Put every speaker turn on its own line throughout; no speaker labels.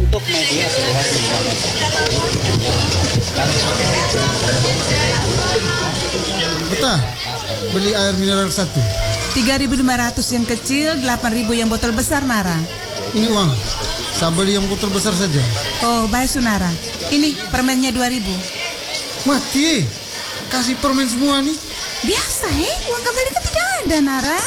untuk media seluas 5 meter.
Betah, beli air mineral 1.
3.500 yang kecil, 8.000 yang botol besar, Nara.
Ini uang. Saya beli yang botol besar saja.
Oh, baik Sunara. Ini permennya 2.000.
Mati, kasih permen semua nih.
Biasa uang kembali kan tidak ada, Nara.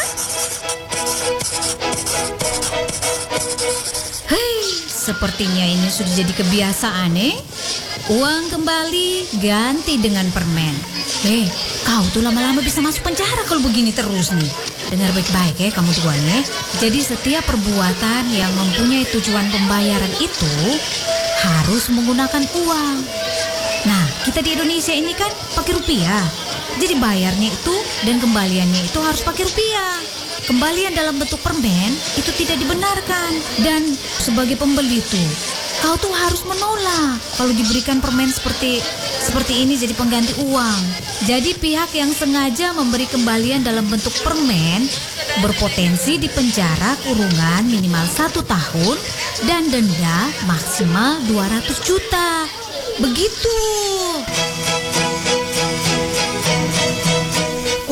Hei, sepertinya ini sudah jadi kebiasaan Uang kembali ganti dengan permen. Kau tuh lama-lama bisa masuk penjara kalau begini terus nih. Dengar baik-baik kamu tuan Jadi setiap perbuatan yang mempunyai tujuan pembayaran itu harus menggunakan uang. Nah, kita di Indonesia ini kan pakai rupiah. Jadi bayarnya itu dan kembaliannya itu harus pakai rupiah. Kembalian dalam bentuk permen itu tidak dibenarkan. Dan sebagai pembeli tuh, kau tuh harus menolak kalau diberikan permen seperti ini jadi pengganti uang. Jadi pihak yang sengaja memberi kembalian dalam bentuk permen berpotensi dipenjara kurungan minimal 1 tahun dan denda maksimal 200 juta. Begitu.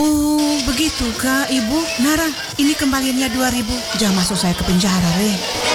Oh, begitu Kak, Ibu. Nara, ini kembaliannya 2.000. Jangan masuk saya ke penjara,